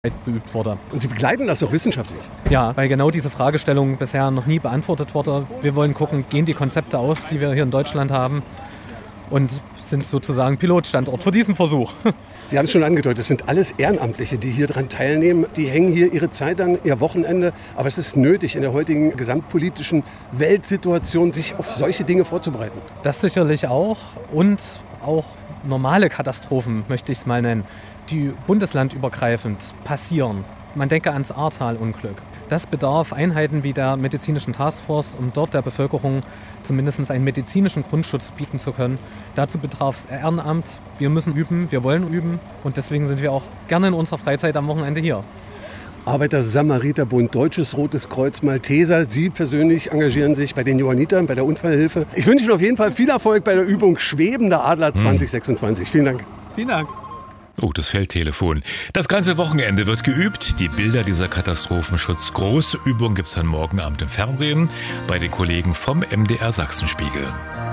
beübt wurde. Und Sie begleiten das auch wissenschaftlich? Ja, weil genau diese Fragestellung bisher noch nie beantwortet wurde. Wir wollen gucken, gehen die Konzepte auf, die wir hier in Deutschland haben, und sind sozusagen Pilotstandort für diesen Versuch. Sie haben es schon angedeutet, das sind alles Ehrenamtliche, die hier dran teilnehmen. Die hängen hier ihre Zeit an, ihr Wochenende. Aber es ist nötig, in der heutigen gesamtpolitischen Weltsituation sich auf solche Dinge vorzubereiten. Das sicherlich auch, und auch normale Katastrophen, möchte ich es mal nennen, die bundeslandübergreifend passieren. Man denke ans Ahrtal-Unglück. Das bedarf Einheiten wie der medizinischen Taskforce, um dort der Bevölkerung zumindest einen medizinischen Grundschutz bieten zu können. Dazu bedarf es Ehrenamt. Wir müssen üben, wir wollen üben, und deswegen sind wir auch gerne in unserer Freizeit am Wochenende hier. Arbeiter-Samariter-Bund, Deutsches Rotes Kreuz, Malteser. Sie persönlich engagieren sich bei den Johannitern, bei der Unfallhilfe. Ich wünsche Ihnen auf jeden Fall viel Erfolg bei der Übung Schwebender Adler 2026. Vielen Dank. Vielen Dank. Oh, das Feldtelefon. Das ganze Wochenende wird geübt. Die Bilder dieser Katastrophenschutz-Großübung gibt es dann morgen Abend im Fernsehen bei den Kollegen vom MDR Sachsenspiegel.